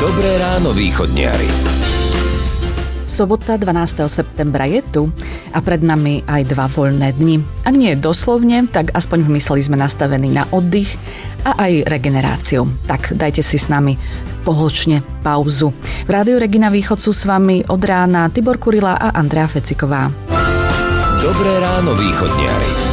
Dobré ráno, východniari. Sobota 12. septembra je tu a pred nami aj 2 voľné dni. Ak nie doslovne, tak aspoň v mysli sme nastavení na oddych a aj regeneráciu. Tak dajte si s nami pohlčne pauzu. V Rádiu Regina Východ sú s vami od rána Tibor Kurila a Andrea Feciková. Dobré ráno, východniari.